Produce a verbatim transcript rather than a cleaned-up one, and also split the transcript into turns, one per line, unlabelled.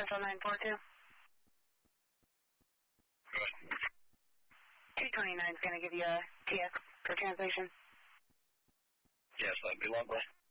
Central nine four two.
Good.
two twenty-nine is going to give you a T X for translation.
Yes, that'd be lovely.